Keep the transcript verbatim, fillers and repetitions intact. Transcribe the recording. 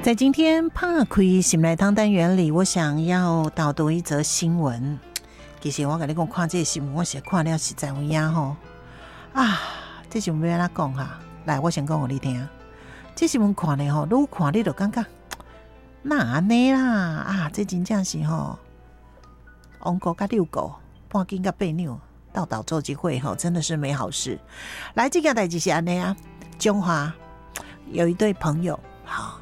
在今天拍开心来汤单元里，我想要导读一则新闻。其实我跟你讲，看这个新闻，我是看了实在有影吼啊！这新闻要安怎讲哈？来，我先讲给你听。这新闻看咧吼，愈看你就感觉那安尼啦啊！这真正是吼，王国甲六狗，半斤甲八两，倒倒做一会吼，真的是没好事。来，这件代志是安尼啊，中华有一对朋友，好。